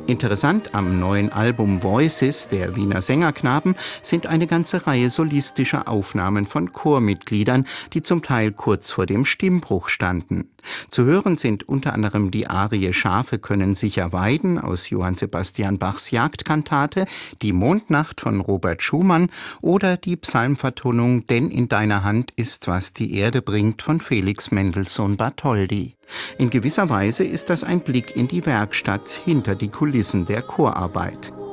Interessant am neuen Album Voices der Wiener Sängerknaben sind eine ganze Reihe solistischer Aufnahmen von Chormitgliedern, die zum Teil kurz vor dem Stimmbruch standen. Zu hören sind unter anderem die Arie Schafe können sicher weiden aus Johann Sebastian Bachs Jagdkantate, die Mondnacht von Robert Schumann oder die Psalmvertonung Denn in deiner Hand ist, was die Erde bringt von Felix Mendelssohn Bartholdy. In gewisser Weise ist das ein Blick in die Werkstatt hinter die Kulissen der Chorarbeit.